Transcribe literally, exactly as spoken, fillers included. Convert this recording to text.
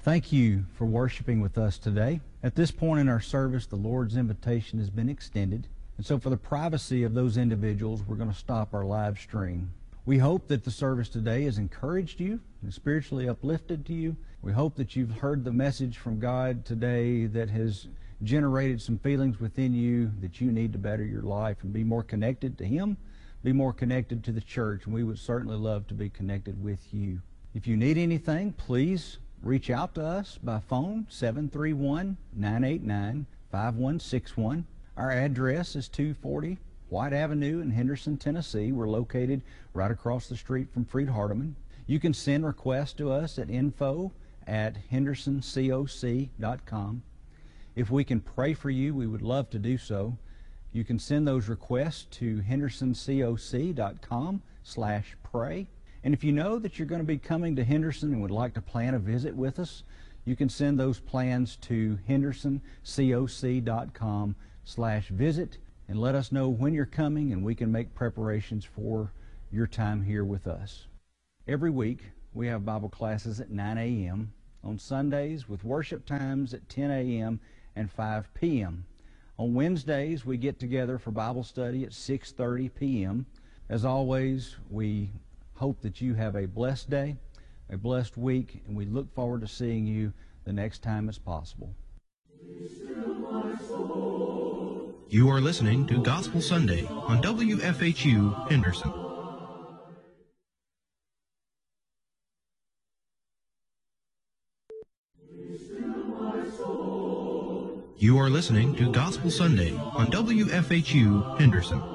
Thank you for worshiping with us today. At this point in our service, the Lord's invitation has been extended. And so for the privacy of those individuals, we're going to stop our live stream. We hope that the service today has encouraged you and spiritually uplifted to you. We hope that you've heard the message from God today that has generated some feelings within you that you need to better your life and be more connected to Him, be more connected to the church, and we would certainly love to be connected with you. If you need anything, please reach out to us by phone, seven three one, nine eight nine, five one six one. Our address is two forty White Avenue in Henderson, Tennessee. We're located right across the street from Freed-Hardeman. You can send requests to us at info at henderson coc dot com. If we can pray for you, we would love to do so. You can send those requests to henderson coc dot com slash pray. And if you know that you're going to be coming to Henderson and would like to plan a visit with us, you can send those plans to henderson coc dot com slash visit and let us know when you're coming, and we can make preparations for your time here with us. Every week we have Bible classes at nine a m on Sundays with worship times at ten a m and five p m On Wednesdays we get together for Bible study at six thirty p m As always, we hope that you have a blessed day, a blessed week, and we look forward to seeing you the next time it's possible. You are listening to Gospel Sunday on W F H U Henderson. You are listening to Gospel Sunday on W F H U Henderson.